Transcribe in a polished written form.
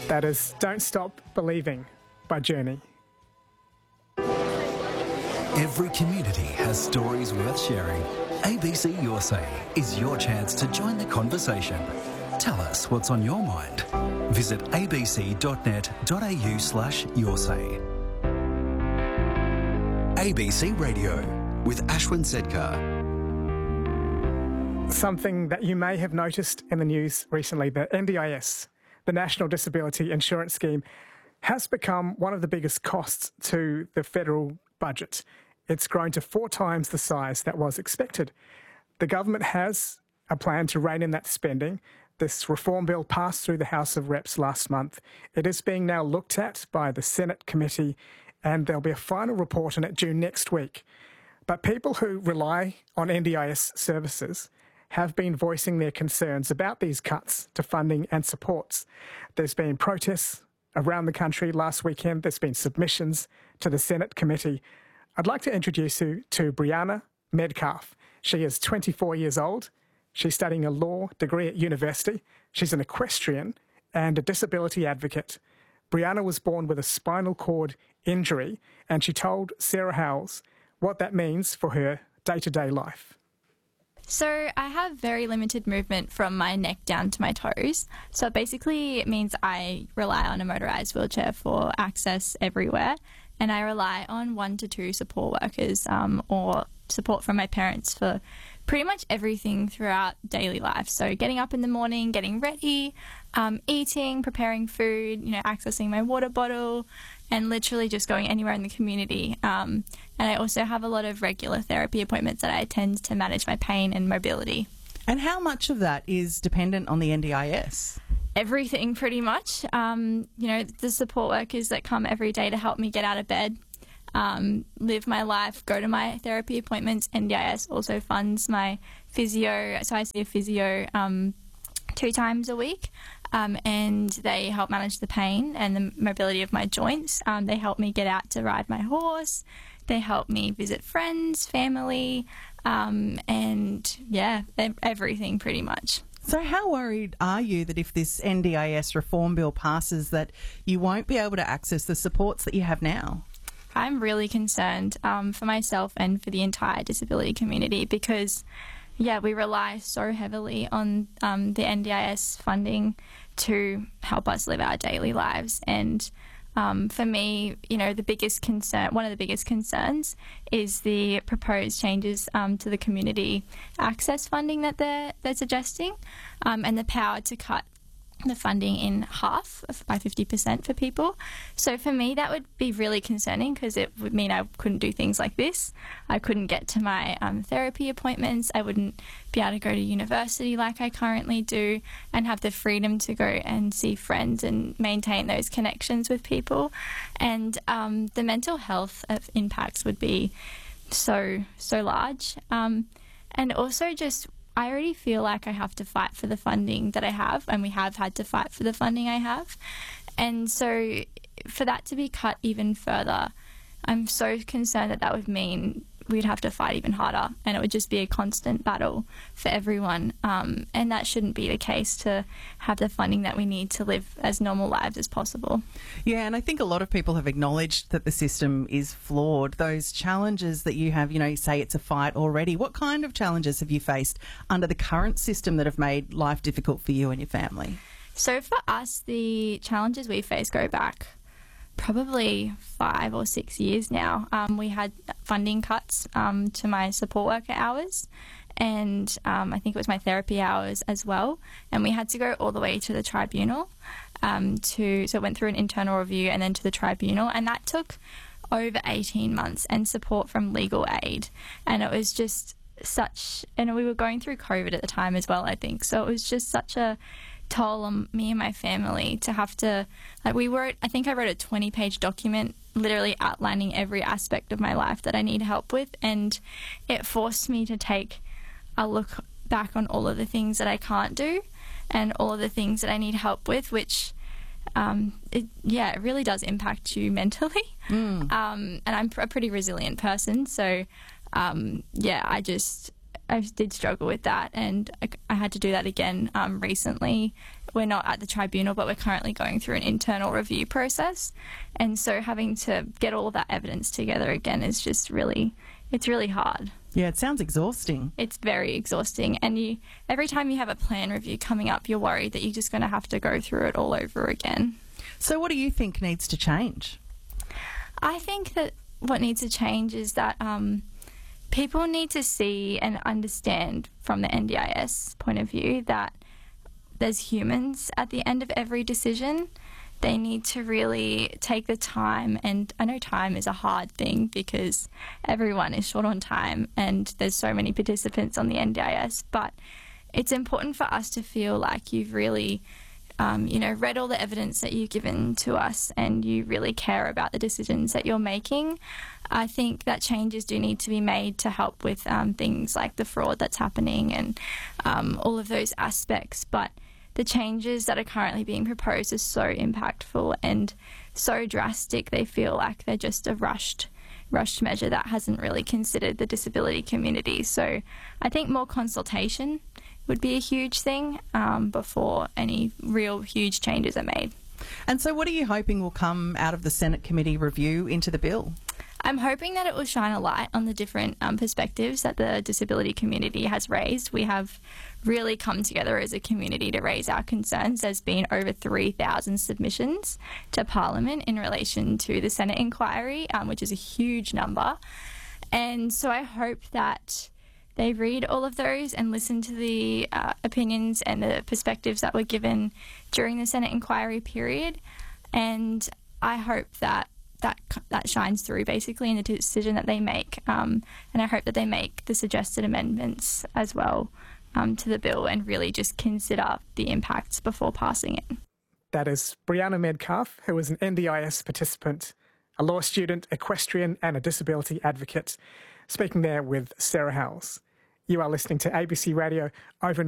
That is Don't Stop Believing by Journey. Every community has stories worth sharing. ABC Your Say is your chance to join the conversation. Tell us what's on your mind. Visit abc.net.au/yoursay. ABC Radio with Ashwin Sedkar. Something that you may have noticed in the news recently, the NDIS, the National Disability Insurance Scheme, has become one of the biggest costs to the federal budget. It's grown to 4 times the size that was expected. The government has a plan to rein in that spending. This reform bill passed through the House of Reps last month. It is being now looked at by the Senate committee, and there'll be a final report on it due next week. But people who rely on NDIS services have been voicing their concerns about these cuts to funding and supports. There's been protests around the country last weekend. There's been submissions to the Senate committee. I'd like to introduce you to Brianna Medcalf. She is 24 years old. She's studying a law degree at university. She's an equestrian and a disability advocate. Brianna was born with a spinal cord injury, and she told Sarah Howells what that means for her day-to-day life. So I have very limited movement from my neck down to my toes. So basically it means I rely on a motorised wheelchair for access everywhere, and I rely on 1 to 2 support workers or support from my parents for pretty much everything throughout daily life. So getting up in the morning, getting ready, eating, preparing food, accessing my water bottle, and literally just going anywhere in the community. And I also have a lot of regular therapy appointments that I attend to manage my pain and mobility. And how much of that is dependent on the NDIS? Everything, pretty much. The support workers that come every day to help me get out of bed, live my life, go to my therapy appointments. NDIS also funds my physio, so I see a physio 2 times a week. And they help manage the pain and the mobility of my joints. They help me get out to ride my horse. They help me visit friends, family, everything pretty much. So how worried are you that if this NDIS reform bill passes that you won't be able to access the supports that you have now? I'm really concerned for myself and for the entire disability community because we rely so heavily on the NDIS funding to help us live our daily lives. And for me, one of the biggest concerns is the proposed changes to the community access funding that they're suggesting, and the power to cut the funding in half by 50% for people. So for me, that would be really concerning because it would mean I couldn't do things like this. I couldn't get to my therapy appointments. I wouldn't be able to go to university like I currently do and have the freedom to go and see friends and maintain those connections with people. And the mental health impacts would be so large. And also just I already feel like I have to fight for the funding that I have, and we have had to fight for the funding I have. And so for that to be cut even further, I'm so concerned that would mean we'd have to fight even harder, and it would just be a constant battle for everyone. And that shouldn't be the case, to have the funding that we need to live as normal lives as possible. Yeah, and I think a lot of people have acknowledged that the system is flawed. Those challenges that you have, you say it's a fight already. What kind of challenges have you faced under the current system that have made life difficult for you and your family? So for us, the challenges we face go back probably 5 or 6 years now. We had funding cuts to my support worker hours, and I think it was my therapy hours as well, and we had to go all the way to the tribunal so it went through an internal review and then to the tribunal, and that took over 18 months, and support from legal aid. And it was just and we were going through COVID at the time as well, I think, so it was just such a toll on me and my family to have to, I think I wrote a 20-page document literally outlining every aspect of my life that I need help with, and it forced me to take a look back on all of the things that I can't do and all of the things that I need help with, which it really does impact you mentally. And I'm a pretty resilient person, so I did struggle with that, and I had to do that again recently, we're not at the tribunal, but we're currently going through an internal review process. And so having to get all of that evidence together again is just it's really hard. Yeah, it sounds exhausting. It's very exhausting. And every time you have a plan review coming up, you're worried that you're just going to have to go through it all over again. So what do you think needs to change? I think that what needs to change is that people need to see and understand from the NDIS point of view that there's humans at the end of every decision. They need to really take the time, and I know time is a hard thing because everyone is short on time and there's so many participants on the NDIS, but it's important for us to feel like you've really read all the evidence that you've given to us and you really care about the decisions that you're making. I think that changes do need to be made to help with things like the fraud that's happening and all of those aspects. But the changes that are currently being proposed are so impactful and so drastic, they feel like they're just a rushed measure that hasn't really considered the disability community. So I think more consultation would be a huge thing before any real huge changes are made. And so what are you hoping will come out of the Senate committee review into the bill? I'm hoping that it will shine a light on the different perspectives that the disability community has raised. We have really come together as a community to raise our concerns. There's been over 3,000 submissions to Parliament in relation to the Senate inquiry, which is a huge number. And so I hope that they read all of those and listen to the opinions and the perspectives that were given during the Senate inquiry period. And I hope that shines through basically in the decision that they make. And I hope that they make the suggested amendments as well to the bill and really just consider the impacts before passing it. That is Brianna Medcalf, who is an NDIS participant, a law student, equestrian and a disability advocate, speaking there with Sarah Howells. You are listening to ABC Radio over